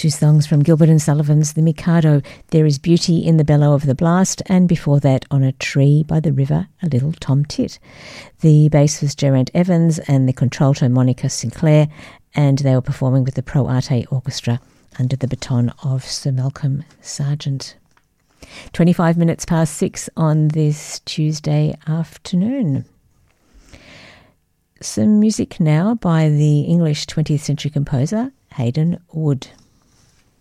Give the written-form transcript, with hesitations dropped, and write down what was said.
Two songs from Gilbert and Sullivan's The Mikado, There is Beauty in the Bellow of the Blast, and before that, On a Tree by the River, a Little Tom Tit. The bass was Geraint Evans and the contralto Monica Sinclair, and they were performing with the Pro Arte Orchestra under the baton of Sir Malcolm Sargent. 25 minutes past 6 on this Tuesday afternoon. Some music now by the English 20th century composer Hayden Wood.